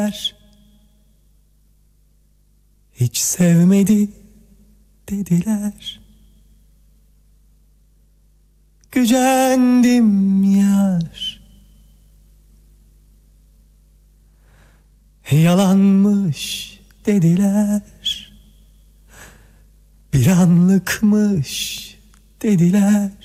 Hiç sevmedi dediler. Gücendim yar. Yalanmış dediler. Bir anlıkmış dediler.